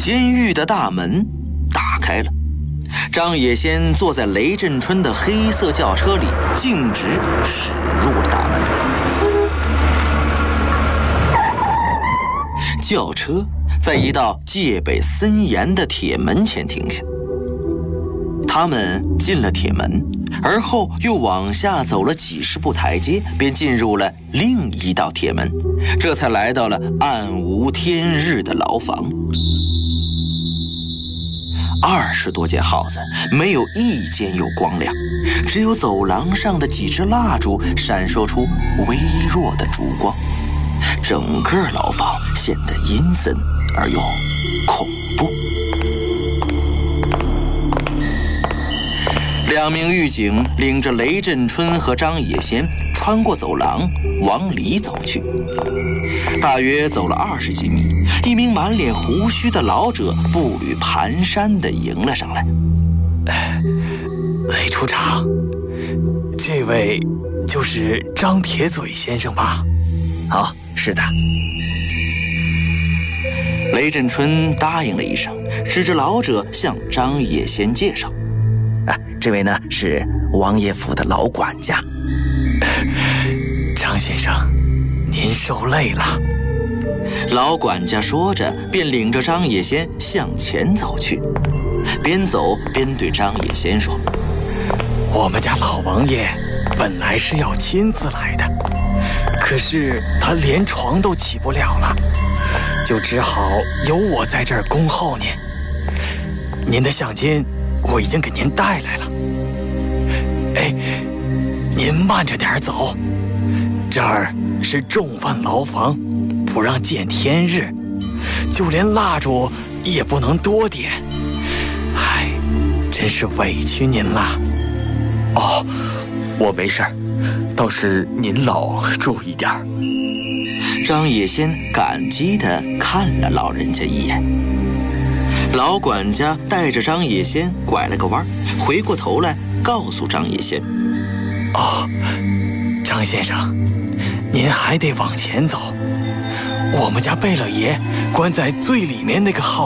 监狱的大门打开了，张野先坐在雷震春的黑色轿车里，径直驶入了大门。轿车在一道戒备森严的铁门前停下，他们进了铁门，而后又往下走了几十步台阶，便进入了另一道铁门，这才来到了暗无天日的牢房。20多间耗子，没有一间有光亮，只有走廊上的几支蜡烛闪烁出微弱的烛光，整个牢房显得阴森而又恐怖。2名狱警领着雷震春和张野先穿过走廊往里走去，大约走了20几米，一名满脸胡须的老者步履蹒跚地迎了上来。 雷处长，这位就是张铁嘴先生吧？ 哦，是的。 雷震春答应了一声，指着老者向张野先介绍。 这位呢是王爷府的老管家。 张先生，您受累了。 老管家说着，便领着张野先向前走去，边走边对张野先说：“ 我们家老王爷本来是要亲自来的，可是他连床都起不了了，就只好由我在这儿恭候您。您的相巾我已经给您带来了。您慢着点走，这儿是重犯牢房，不让见天日，就连蜡烛也不能多点。真是委屈您了。 哦，我没事儿，倒是您老注意点儿。” 张野先感激地看了老人家一眼。老管家带着张野先拐了个弯，回过头来告诉张野先：“ 张先生，您还得往前走。我们家贝勒爷关在最里面那个耗